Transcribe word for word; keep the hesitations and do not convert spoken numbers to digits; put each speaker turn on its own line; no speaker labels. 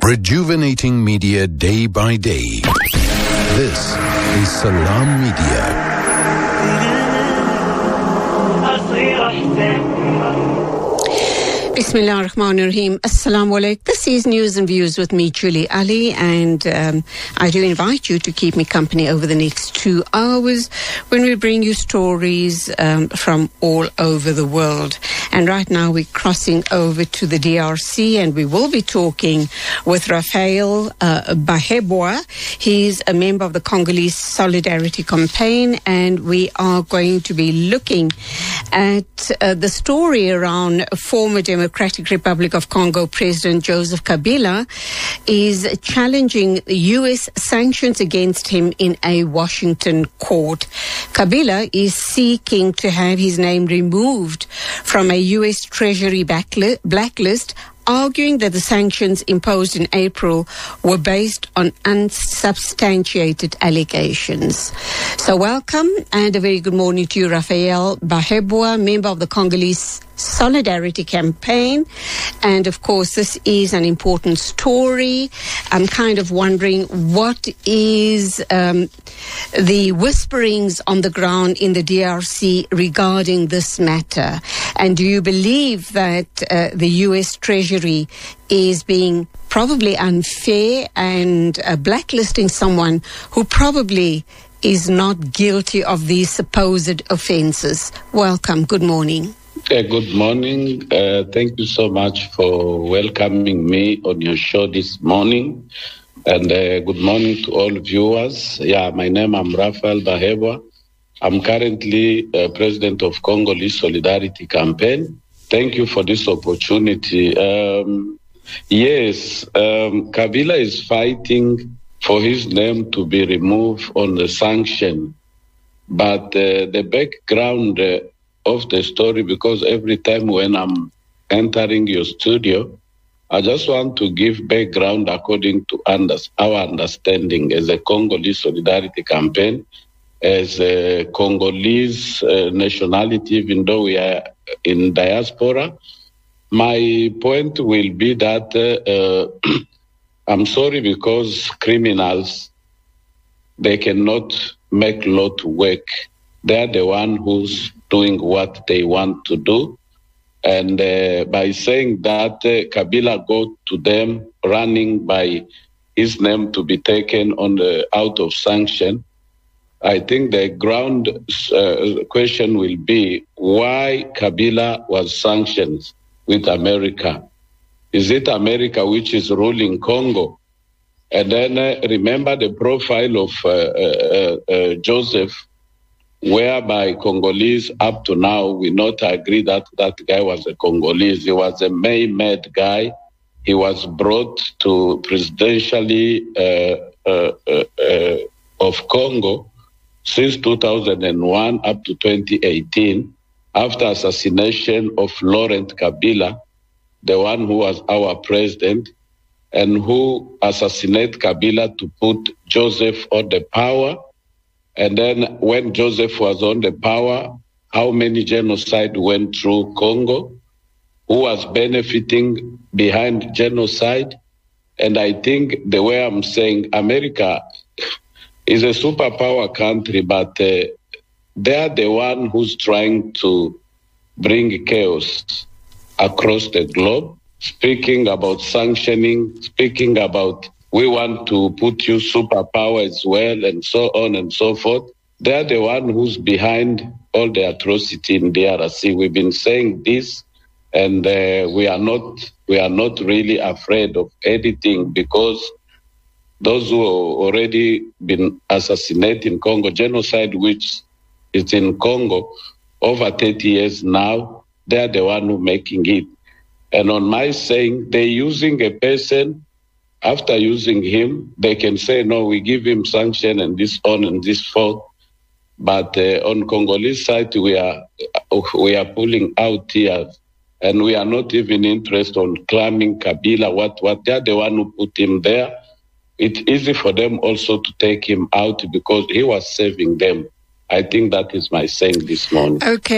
Rejuvenating media day by day. This is Salam Media.
Bismillah ar-Rahman ar-Rahim. Assalamu alaikum. This is News and Views with me, Julie Ali, and um, I do invite you to keep me company over the next two hours when we bring you stories um, from all over the world. And right now we're crossing over to the D R C, and we will be talking with Raphael uh, Bahebwa. He's a member of the Congolese Solidarity Campaign, and we are going to be looking at uh, the story around former Democratic Democratic Republic of Congo President Joseph Kabila is challenging U S sanctions against him in a Washington court. Kabila is seeking to have his name removed from a U S Treasury blacklist, arguing that the sanctions imposed in April were based on unsubstantiated allegations. So welcome and a very good morning to you, Raphael Bahebwa, member of the Congolese Solidarity Campaign. And of course, this is an important story. I'm kind of wondering what is um, the whisperings on the ground in the D R C regarding this matter? And do you believe that uh, the U S Treasury is being probably unfair and uh, blacklisting someone who probably is not guilty of these supposed offenses? Welcome. Good morning.
Uh, good morning. Uh, thank you so much for welcoming me on your show this morning. And uh, good morning to all viewers. Yeah, my name is Raphael Bahebwa. I'm currently uh, president of Congolese Solidarity Campaign. Thank you for this opportunity. Um, yes, um, Kabila is fighting for his name to be removed on the sanction. But uh, the background uh, of the story, because every time when I'm entering your studio, I just want to give background according to under, our understanding as a Congolese Solidarity Campaign, as a Congolese uh, nationality, even though we are in diaspora. My point will be that uh, uh, I'm sorry because criminals, they cannot make law to work. They're the one who's doing what they want to do. And uh, by saying that, uh, Kabila go to them running by his name to be taken on the out of sanction, I think the ground uh, question will be why Kabila was sanctioned with America. Is it America which is ruling Congo? And then uh, remember the profile of uh, uh, uh, Joseph, whereby Congolese up to now, we not agree that that guy was a Congolese. He was a May-made guy. He was brought to presidentially uh, uh, uh, uh, of Congo since two thousand one up to twenty eighteen, after assassination of Laurent Kabila, the one who was our president, and who assassinated Kabila to put Joseph on the power. And then when Joseph was on the power, how many genocide went through Congo? Who was benefiting behind genocide? And I think the way I'm saying, America is a superpower country, but uh, they're the one who's trying to bring chaos across the globe, speaking about sanctioning, speaking about we want to put you superpower as well, and so on and so forth. They're the one who's behind all the atrocity in D R C. We've been saying this, and uh, we are not we are not really afraid of anything, because those who have already been assassinated in Congo, genocide which is in Congo over thirty years now, they're the one who making it. And on my saying, they're using a person. After using him, they can say, no, we give him sanction and this on and this forth. But uh, on Congolese side, we are we are pulling out here, and we are not even interested on claiming Kabila, what, what. They're the one who put him there. It's easy for them also to take him out because he was saving them. I think that is my saying this morning.
Okay.